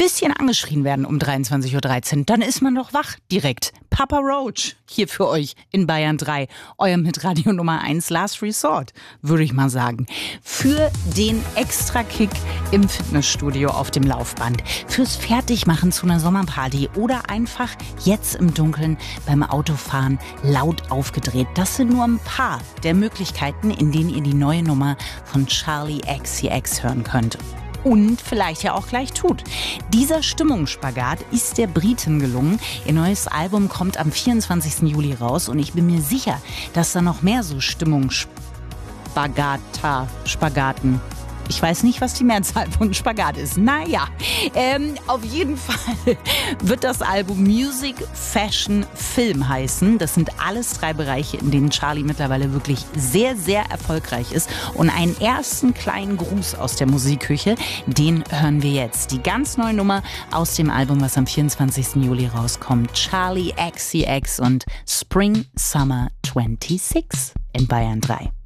bisschen angeschrien werden um 23:13 Uhr, dann ist man doch wach direkt. Papa Roach hier für euch in Bayern 3, eurem Hitradio Nummer 1 Last Resort, würde ich mal sagen. Für den Extra-Kick im Fitnessstudio auf dem Laufband, fürs Fertigmachen zu einer Sommerparty oder einfach jetzt im Dunkeln beim Autofahren laut aufgedreht. Das sind nur ein paar der Möglichkeiten, in denen ihr die neue Nummer von Charli XCX hören könnt. Und vielleicht ja auch gleich tut. Dieser Stimmungsspagat ist der Briten gelungen. Ihr neues Album kommt am 24. Juli raus und ich bin mir sicher, dass da noch mehr so Spagaten. Ich weiß nicht, was die Mehrzahl von Spagat ist. Naja, auf jeden Fall wird das Album Music, Fashion, Film heißen. Das sind alles 3 Bereiche, in denen Charli mittlerweile wirklich sehr, sehr erfolgreich ist. Und einen ersten kleinen Gruß aus der Musikküche, den hören wir jetzt. Die ganz neue Nummer aus dem Album, was am 24. Juli rauskommt. Charli XCX und Spring Summer 26 in Bayern 3.